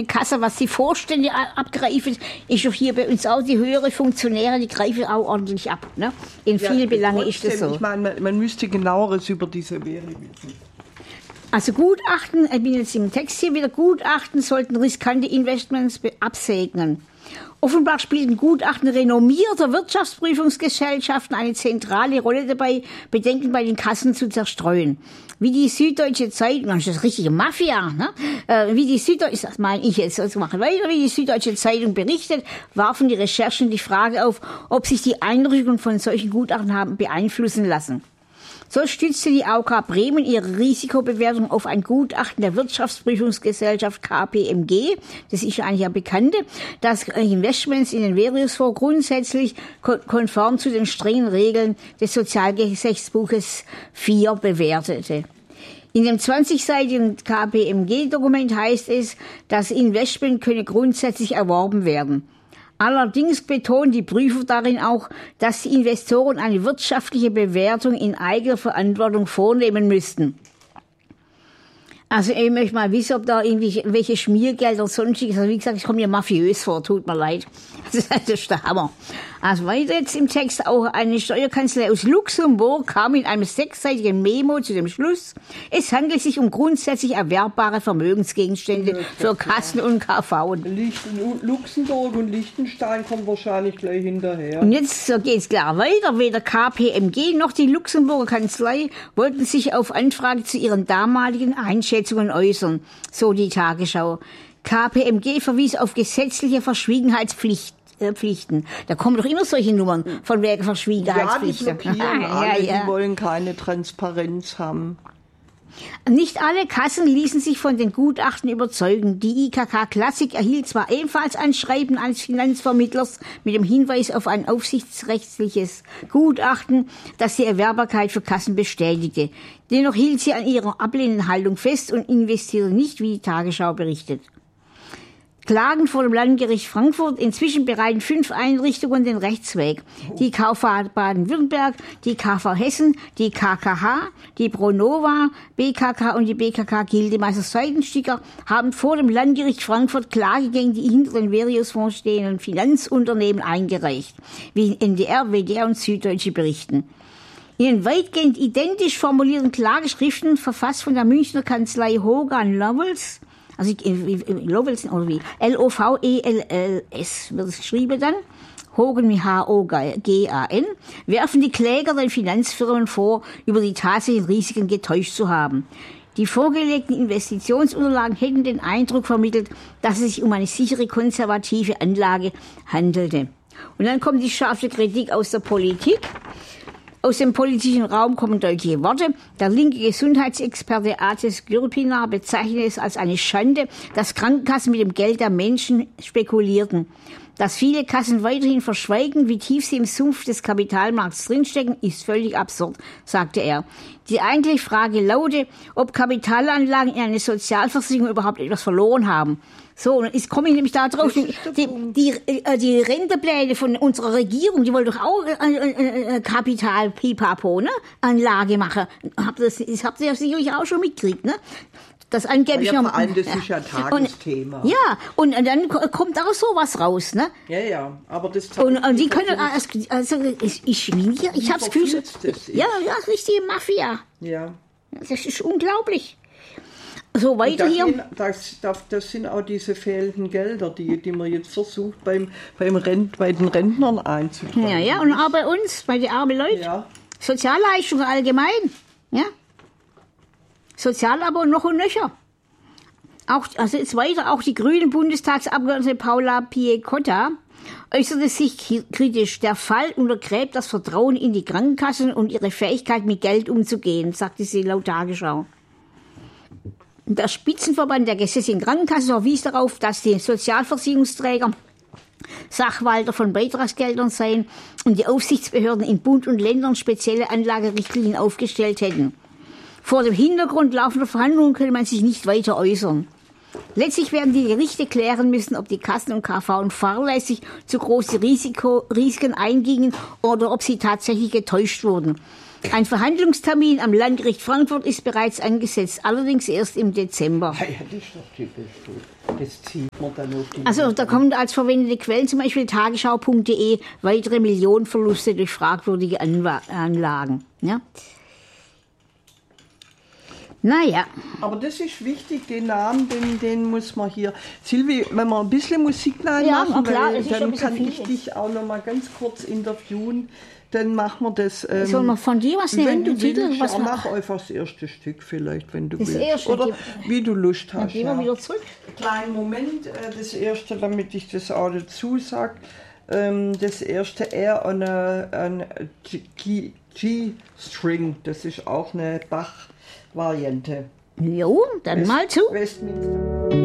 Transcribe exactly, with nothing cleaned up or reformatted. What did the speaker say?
eine Kasse, was die Vorstände abgreifen, ist doch hier bei uns auch die höhere Funktionäre, die greifen auch ordentlich ab. Ne? In vielen ja, Belangen ist das so. Ich meine, man, man müsste genaueres über diese Veri wissen. Also Gutachten, ich bin jetzt im Text hier wieder, Gutachten sollten riskante Investments absegnen. Offenbar spielten Gutachten renommierter Wirtschaftsprüfungsgesellschaften eine zentrale Rolle dabei, Bedenken bei den Kassen zu zerstreuen. Wie die Süddeutsche Zeitung, das ist richtige Mafia, ne? Äh, wie die Süddeutsche, das meine ich jetzt, also machen weiter, wie die Süddeutsche Zeitung berichtet, warfen die Recherchen die Frage auf, ob sich die Einrichtungen von solchen Gutachten haben beeinflussen lassen. So stützte die A O K Bremen ihre Risikobewertung auf ein Gutachten der Wirtschaftsprüfungsgesellschaft K P M G, das ist eigentlich ja bekannte, das Investments in den Veriusfonds grundsätzlich konform zu den strengen Regeln des Sozialgesetzbuches vier bewertete. In dem zwanzigseitigen K P M G-Dokument heißt es, das Investment könne grundsätzlich erworben werden. Allerdings betonen die Prüfer darin auch, dass die Investoren eine wirtschaftliche Bewertung in eigener Verantwortung vornehmen müssten. Also ich möchte mal wissen, ob da irgendwie welche Schmiergelder oder sonstiges, also wie gesagt, ich komme mir mafiös vor, tut mir leid. Das ist der Hammer. Also weiter jetzt im Text auch eine Steuerkanzlei aus Luxemburg kam in einem sechsseitigen Memo zu dem Schluss, es handelt sich um grundsätzlich erwerbbare Vermögensgegenstände ja, für Kassen und K V. Luxemburg und Liechtenstein kommen wahrscheinlich gleich hinterher. Und jetzt so geht's klar weiter. Weder K P M G noch die Luxemburger Kanzlei wollten sich auf Anfrage zu ihren damaligen Einschätzungen äußern, so die Tagesschau. K P M G verwies auf gesetzliche Verschwiegenheitspflichten. Pflichten. Da kommen doch immer solche Nummern von wegen Verschwiegenheitspflichten. Ja, die blockieren alle, ja, ja. Die wollen keine Transparenz haben. Nicht alle Kassen ließen sich von den Gutachten überzeugen. Die I K K Klassik erhielt zwar ebenfalls ein Schreiben eines Finanzvermittlers mit dem Hinweis auf ein aufsichtsrechtliches Gutachten, das die Erwerbbarkeit für Kassen bestätigte. Dennoch hielt sie an ihrer ablehnenden Haltung fest und investierte nicht, wie die Tagesschau berichtet. Klagen vor dem Landgericht Frankfurt. Inzwischen bereiten fünf Einrichtungen den Rechtsweg. Die K V Baden-Württemberg, die K V Hessen, die K K H, die Pronova, B K K und die B K K Gildemeister Seidensticker haben vor dem Landgericht Frankfurt Klage gegen die hinter den Veriusfonds stehenden Finanzunternehmen eingereicht, wie N D R, W D R und Süddeutsche berichten. In den weitgehend identisch formulierten Klageschriften, verfasst von der Münchner Kanzlei Hogan Lovells, also Lovells, oder wie, L O V E L L S wird es geschrieben dann, Hogan mit H O G A N, werfen die Kläger den Finanzfirmen vor, über die tatsächlichen Risiken getäuscht zu haben. Die vorgelegten Investitionsunterlagen hätten den Eindruck vermittelt, dass es sich um eine sichere konservative Anlage handelte. Und dann kommt die scharfe Kritik aus der Politik. Aus dem politischen Raum kommen deutliche Worte. Der linke Gesundheitsexperte Ates Gürpinar bezeichnet es als eine Schande, dass Krankenkassen mit dem Geld der Menschen spekulierten. Dass viele Kassen weiterhin verschweigen, wie tief sie im Sumpf des Kapitalmarkts drinstecken, ist völlig absurd, sagte er. Die eigentliche Frage laute, ob Kapitalanlagen in einer Sozialversicherung überhaupt etwas verloren haben. So, und jetzt komme ich nämlich da drauf, die, die, die, die Rentepläne von unserer Regierung, die wollen doch auch äh, äh, Kapital, Pipapo, ne, Anlage machen. Habt ihr das, das habt ihr ja sicherlich auch schon mitgekriegt, ne? Das angeblich ja, noch. Vor allem, das ist ja Tagesthema. Und, ja, und, und dann kommt auch sowas raus, ne? Ja, ja, aber das Und, und die können, also, ich, ich, ich, ich hab's Gefühl, ja, ja, richtige Mafia. Ja. Das ist unglaublich. So weiter das hier. Sind, das, das sind auch diese fehlenden Gelder, die, die man jetzt versucht, beim, beim Rent, bei den Rentnern einzusparen. Ja, ja, und auch bei uns, bei den armen Leuten. Ja. Sozialleistungen allgemein, ja. Sozialabo noch und nöcher. Auch, also jetzt weiter, auch die grünen Bundestagsabgeordnete Paula Piecotta äußerte sich kritisch. Der Fall untergräbt das Vertrauen in die Krankenkassen und ihre Fähigkeit, mit Geld umzugehen, sagte sie laut Tagesschau. Der Spitzenverband der gesetzlichen Krankenkassen verwies darauf, dass die Sozialversicherungsträger Sachwalter von Beitragsgeldern seien und die Aufsichtsbehörden in Bund und Ländern spezielle Anlagerichtlinien aufgestellt hätten. Vor dem Hintergrund laufender Verhandlungen könne man sich nicht weiter äußern. Letztlich werden die Gerichte klären müssen, ob die Kassen und K V fahrlässig zu große Risiko, Risiken eingingen oder ob sie tatsächlich getäuscht wurden. Ein Verhandlungstermin am Landgericht Frankfurt ist bereits angesetzt, allerdings erst im Dezember. Ja, das ist doch typisch. Das zieht man dann auf die... Also da kommen als verwendete Quellen zum Beispiel tagesschau punkt de, weitere Millionenverluste durch fragwürdige Anwa- Anlagen. Ja? Naja. Aber das ist wichtig, den Namen, den, den muss man hier... Silvi, wenn wir ein bisschen Musik reinmachen, Ja, klar, weil, das ist schon dann ein bisschen kann viel ich jetzt. dich auch noch mal ganz kurz interviewen. Dann machen wir das... Ähm, Sollen wir von dir was nehmen? Wenn du Einen Titel? willst, Was ja, wir- mach einfach das erste Stück vielleicht, wenn du Das willst. erste, Oder die- wie du Lust Dann hast. gehen wir Ja. wieder zurück. Kleinen Moment, äh, das erste, damit ich das auch dazu sage. Ähm, das erste R an eine G-String, das ist auch eine Bach-Variante. Jo, dann mal zu. Westminster.